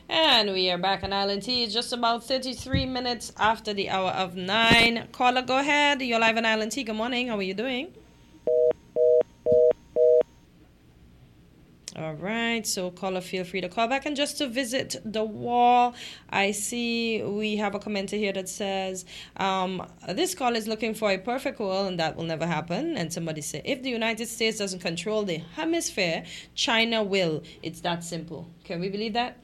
And we are back on Island T. It's just about 33 minutes after the hour of 9. Caller, go ahead. You're live on Island T. Good morning. How are you doing? All right, so caller, feel free to call back. And just to visit the wall, I see we have a commenter here that says, this call is looking for a perfect world, and that will never happen. And somebody said, if the United States doesn't control the hemisphere, China will. It's that simple. Can we believe that?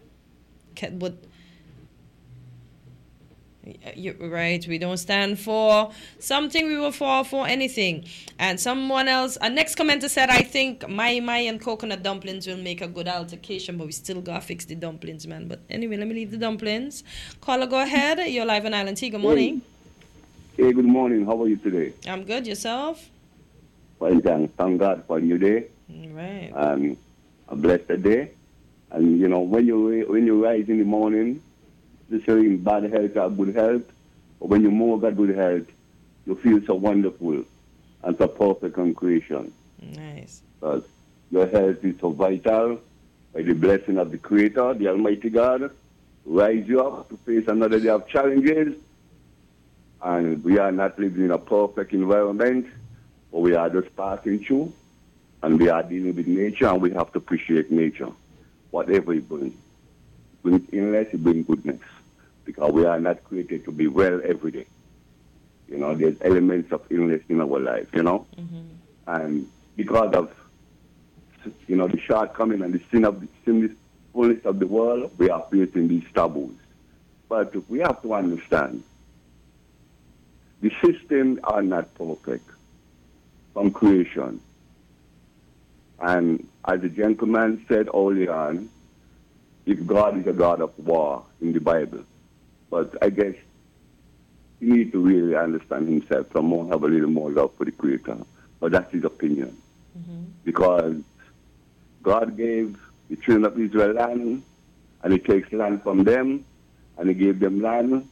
You're right. We don't stand for something. We will fall for anything. And someone else, a next commenter said, I think my and coconut dumplings will make a good altercation, but we still gotta fix the dumplings, man. But anyway, let me leave the dumplings. Caller, go ahead. You're live on Island T. Good morning. Hey, good morning. How are you today? I'm good. Yourself? Fine, thanks. Thank God for a new day. Right. A blessed day. And, you know, when you rise in the morning, especially in bad health or good health, or when you move at good health, you feel so wonderful and so perfect on creation. Nice. Because your health is so vital. By the blessing of the Creator, the Almighty God, rise you up to face another day of challenges. And we are not living in a perfect environment, but we are just passing through. And we are dealing with nature, and we have to appreciate nature. Whatever it brings. It brings illness, it brings goodness. Because we are not created to be well every day. You know, there's elements of illness in our life, you know. Mm-hmm. And because of, you know, the shortcoming and the sinfulness of the world, we are facing these taboos. But we have to understand, the systems are not perfect from creation. And as the gentleman said earlier on, if God is a God of war in the Bible, but I guess he needs to really understand himself some more, have a little more love for the Creator. But that's his opinion. Mm-hmm. Because God gave the children of Israel land, and he takes land from them, and he gave them land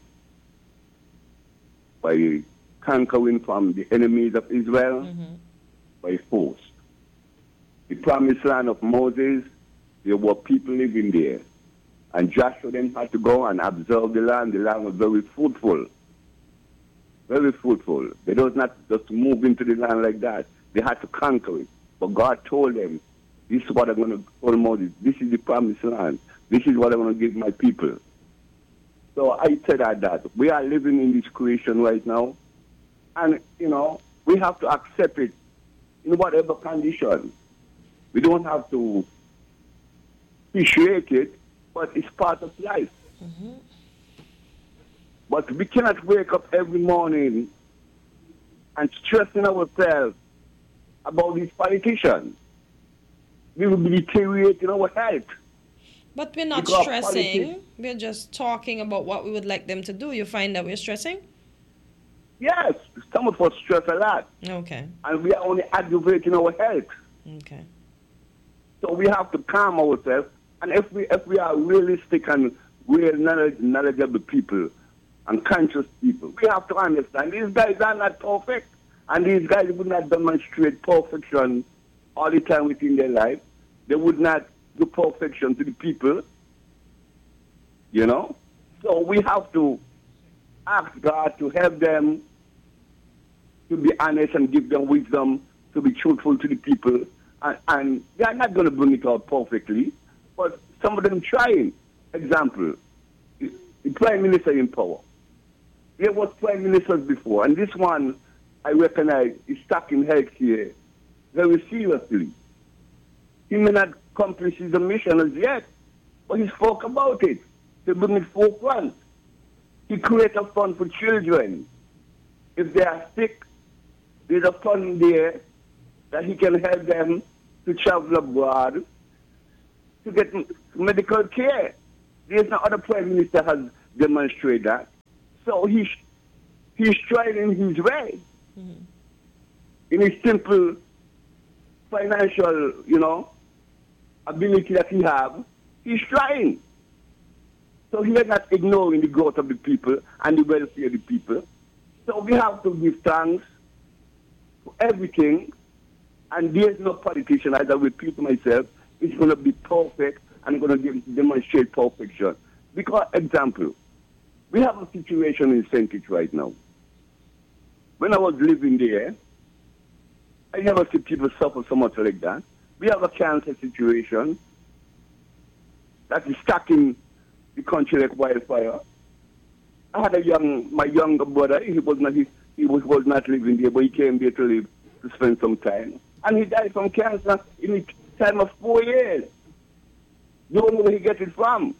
by conquering from the enemies of Israel by force. The promised land of Moses, there were people living there. And Joshua then had to go and observe the land. The land was very fruitful. Very fruitful. They did not just move into the land like that. They had to conquer it. But God told them, this is what I'm going to tell Moses. This is the promised land. This is what I'm going to give my people. So I said that we are living in this creation right now. And, you know, we have to accept it in whatever condition. We don't have to appreciate it, but it's part of life. Mm-hmm. But we cannot wake up every morning and stressing ourselves about these politicians. We will be deteriorating our health. But we're not stressing. We're just talking about what we would like them to do. You find that we're stressing? Yes, some of us stress a lot. Okay. And we are only aggravating our health. Okay. So we have to calm ourselves. And if we are realistic and real knowledgeable people and conscious people, we have to understand these guys are not perfect. And these guys would not demonstrate perfection all the time within their life. They would not do perfection to the people. You know? So we have to ask God to help them to be honest and give them wisdom to be truthful to the people. And they are not going to bring it out perfectly, but some of them trying. Example, the Prime Minister in power. There was Prime Ministers before, and this one, I recognize, is tackling healthcare very seriously. He may not accomplish his mission as yet, but he spoke about it to bring it forefront. He created a fund for children. If they are sick, there's a fund there that he can help them to travel abroad to get medical care. There's no other Prime Minister has demonstrated that. So he's trying in his way. Mm-hmm. In his simple financial, you know, ability that he have, he's trying. So he is not ignoring the growth of the people and the welfare of the people. So we have to give thanks for everything. And there's no politician, as I repeat myself, it's going to be perfect and going to demonstrate perfection. Because, example, we have a situation in St. Kitts right now. When I was living there, I never see people suffer so much like that. We have a cancer situation that is stacking the country like wildfire. I had my younger brother. He was not living there, but he came there to live to spend some time, and he died from cancer in a time of 4 years. You don't know where he get it from.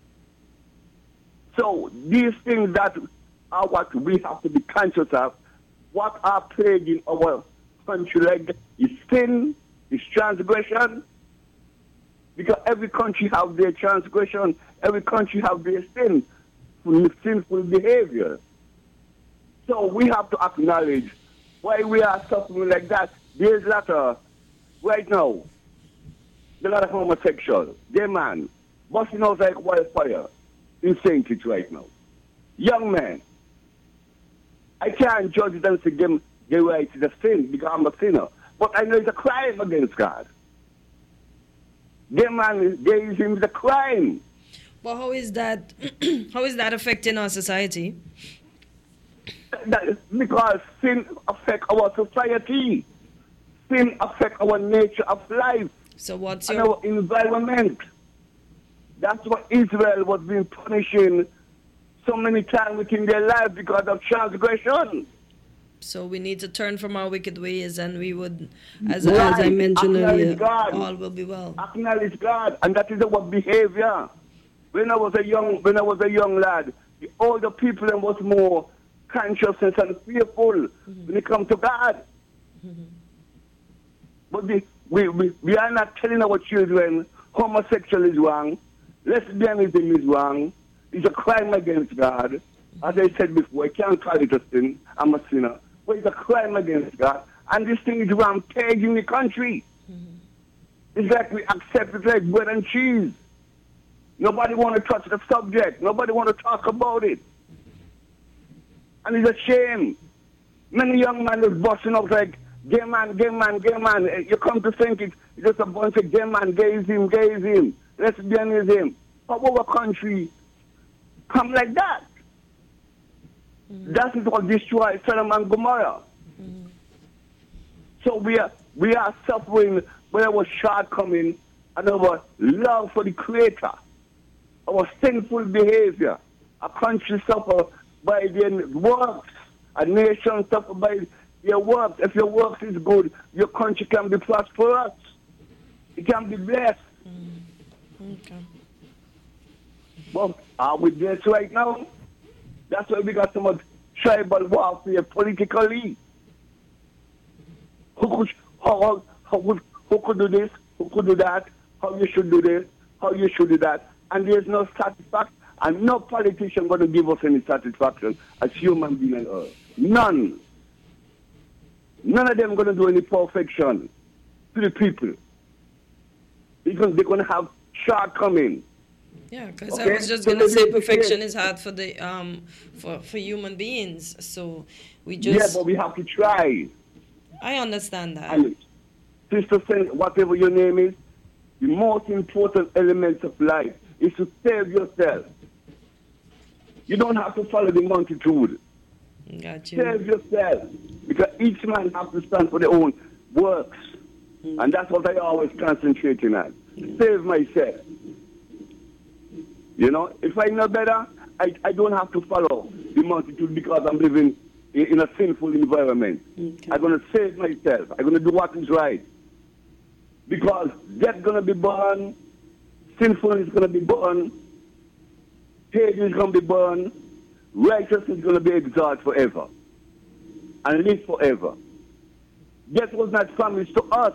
So these things that are what we have to be conscious of. What are plaguing our country like that is sin, is transgression. Because every country have their transgression, every country have their sin, sinful behavior. So we have to acknowledge why we are suffering like that. There's a lot of, right now, a lot of homosexuals, gay man, busting out like wildfire in St. Kitts right now. Young men, I can't judge them to them their right to the sin because I'm a sinner. But I know it's a crime against God. Gay man, gayism is a crime. But how is that? How is that affecting our society? Because sin affects our society. Sin affects our nature of life. So what's and your our environment? That's what Israel was being punishing so many times within their life because of transgression. So we need to turn from our wicked ways, and we would, as I mentioned earlier, God. all will be well. Acknowledge God, and that is our behavior. When I was a young lad, the older people was more conscious and fearful when it comes to God. But we are not telling our children homosexual is wrong, lesbianism is wrong, it's a crime against God. As I said before, I can't call it a sin, I'm a sinner. But it's a crime against God. And this thing is rampage in the country. It's like we accept it like bread and cheese. Nobody want to touch the subject. Nobody want to talk about it. And it's a shame. Many young men is busting up like, gay man, gay man, gay man. You come to think it's just a bunch of gay man, gayism, lesbianism. But our country come like that. That is what destroys Sodom and Gomorrah. So we are suffering by our shortcoming and our love for the Creator, our sinful behavior. A country suffers by their works. A nation suffers by their works. If your works is good, your country can be prosperous. It can be blessed. Okay. Well, are we blessed right now? That's why we got so much tribal warfare politically. Who could do this? Who could do that? How you should do this? How you should do that? And there's no satisfaction. And no politician going to give us any satisfaction as human beings on earth. None. None of them going to do any perfection to the people. Because they're going to have shortcomings. Yeah, because I was just gonna say perfection is hard for the for human beings. So we just yeah, but we have to try. I understand that. And Sister says, whatever your name is, the most important elements of life is to save yourself. You don't have to follow the multitude. Got you. Save yourself, because each man has to stand for their own works, and that's what I always concentrating on. Save myself. You know, if I know better, I don't have to follow the multitude because I'm living in a sinful environment. Okay. I'm going to save myself. I'm going to do what is right. Because death is going to be born, sinfulness is going to be born, hate is going to be born, righteousness is going to be exalted forever and live forever. Death was not promised to us.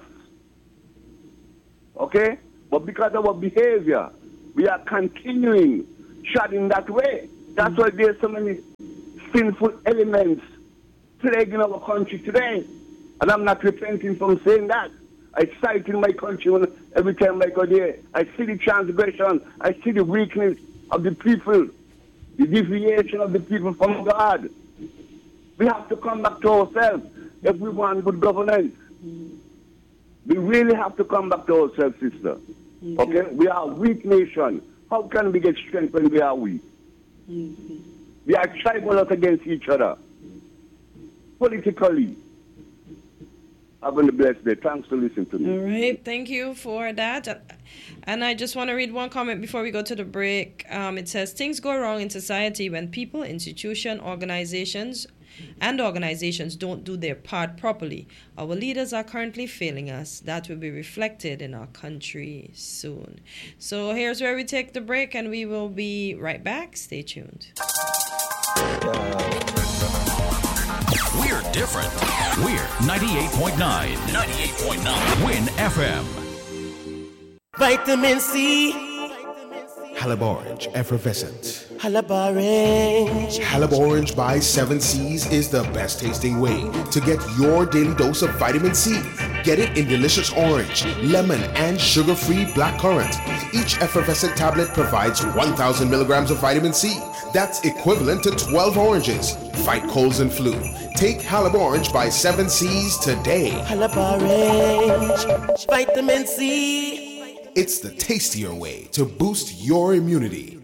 Okay? But because of our behavior, we are continuing treading that way. That's why there's so many sinful elements plaguing our country today. And I'm not repenting from saying that. I cite in my country every time I go there. I see the transgression. I see the weakness of the people, the deviation of the people from God. We have to come back to ourselves if we want good governance. We really have to come back to ourselves, sister. Okay? We are a weak nation. How can we get strength when we are weak? We are tribal against each other. Politically. Having a blessed day. Thanks for listening to me. All right. Thank you for that. And I just want to read one comment before we go to the break. It says, things go wrong in society when people, institutions, organizations don't do their part properly. Our leaders are currently failing us. That will be reflected in our country soon. So here's where we take the break, and we will be right back. Stay tuned. We're different. We're 98.9. 98.9. Win FM. Vitamin C. Halib Orange, effervescent. Halib Orange. Halib Orange by 7 Seas is the best tasting way to get your daily dose of vitamin C. Get it in delicious orange, lemon, and sugar-free blackcurrant. Each effervescent tablet provides 1,000 milligrams of vitamin C. That's equivalent to 12 oranges. Fight colds and flu. Take Halib Orange by 7 Seas today. Halib Orange. Vitamin C. It's the tastier way to boost your immunity.